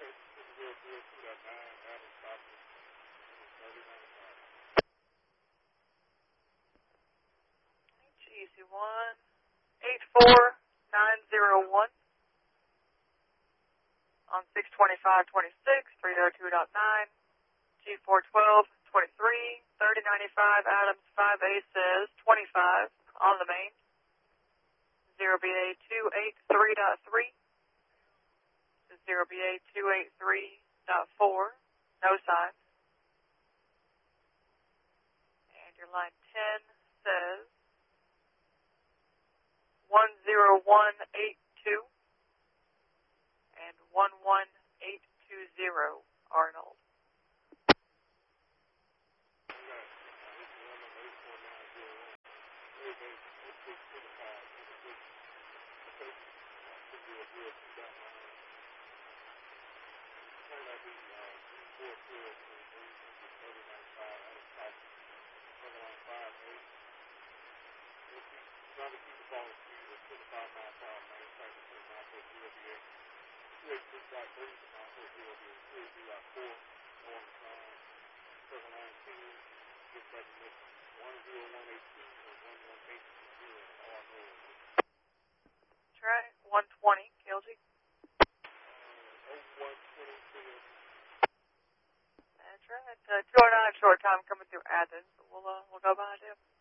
GC1 84901 on 62526 302.9 G412 23 3095 Adams 5A says 25 on the main 0BA 283.3 to 0BA 283.4 no signs and your line 10 says 10182 and 11820 Arnold. Try 120, KLG. That's right. 209 short time coming through Athens. We'll go behind him.